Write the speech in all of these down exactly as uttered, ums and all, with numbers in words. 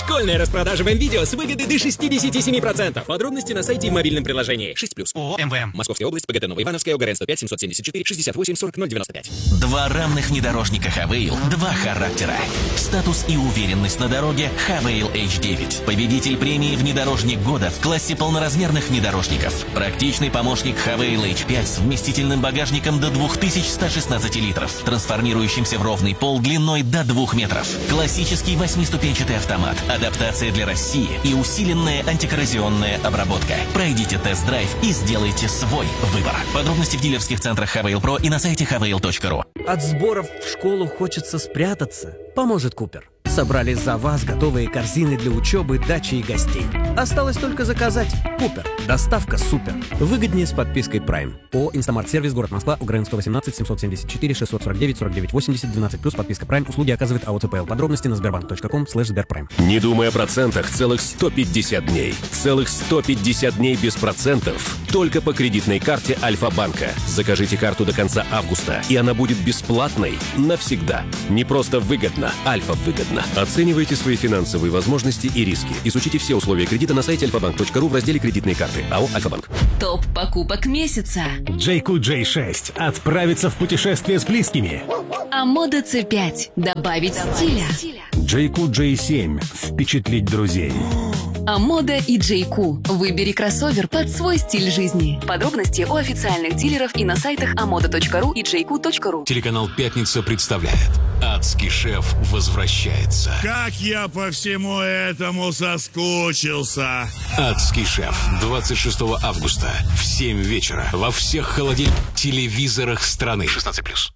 Школьная распродажа в МВидео с выгодой до шестьдесят семь процентов. Подробности на сайте и мобильном приложении. шесть плюс. ООО МВМ. Московская область, ПГТ Новоивановская, ОГРН сто пять семьсот семьдесят четыре шестьдесят восемь сорок ноль девяносто пять. Два равных внедорожника Хавейл, два характера. Статус и уверенность на дороге Хавейл эйч девять. Победитель премии «Внедорожник года» в классе полноразмерных внедорожников. Практичный помощник Хавейл эйч пять с вместительным багажником до две тысячи сто шестнадцать литров, трансформирующимся в ровный пол длиной до двух метров. Классический восьмиступенчатый автомат, адаптация для России и усиленная антикоррозионная обработка. Пройдите тест-драйв и сделайте свой выбор. Подробности в дилерских центрах Хавейл Про и на сайте хавейл точка ру. От сборов в школу хочется спрятаться. Поможет Купер. Собрали за вас готовые корзины для учебы, дачи и гостей. Осталось только заказать. Купер. Доставка супер. Выгоднее с подпиской Prime. ООО «Инстамарт Сервис», город Москва, УГРН сто восемнадцать семьсот семьдесят четыре шестьсот сорок девять сорок девять восемьдесят двенадцать плюс подписка Prime. Услуги оказывает АО ЦПЛ. Подробности на сбербанк точка ком слэш сберпрайм. Не думай о процентах целых сто пятьдесят дней. Целых сто пятьдесят дней без процентов. Только по кредитной карте Альфа-банка. Закажите карту до конца августа, и она будет бесплатной навсегда. Не просто выгодно, Альфа выгодно. Оценивайте свои финансовые возможности и риски. Изучите все условия кредита на сайте альфа банк точка ру в разделе «Кредитные карты». АО «Альфа-банк». Топ покупок месяца. джей кью джей шесть. Отправиться в путешествие с близкими. Амода Си пять. Добавить стиля. джей кью джей семь. Впечатлить друзей. Амода и джей кью. Выбери кроссовер под свой стиль жизни. Подробности у официальных дилеров и на сайтах амода точка ру и джей кью точка ру. Телеканал «Пятница» представляет: Адский шеф возвращается. Как я по всему этому соскучился. Адский шеф. двадцать шестого августа в семь вечера во всех холодильных телевизорах страны. шестнадцать плюс.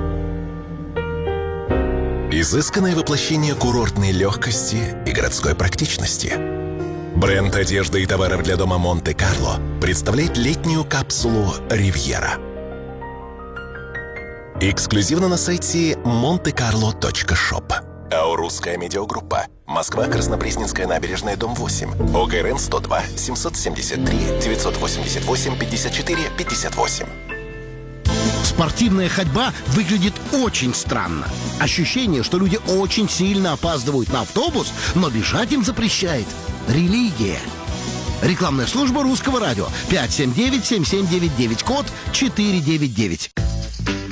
Изысканное воплощение курортной легкости и городской практичности. Бренд одежды и товаров для дома Монте-Карло представляет летнюю капсулу «Ривьера». Эксклюзивно на сайте монте карло точка шоп. АО «Русская медиагруппа». Москва, Краснопресненская набережная, дом восемь. ОГРН сто два семьсот семьдесят три девятьсот восемьдесят восемь пятьдесят четыре пятьдесят восемь. Спортивная ходьба выглядит очень странно. Ощущение, что люди очень сильно опаздывают на автобус, но бежать им запрещает религия. Рекламная служба Русского радио. пять семь девять семь семь девять девять, код четыре девять девять.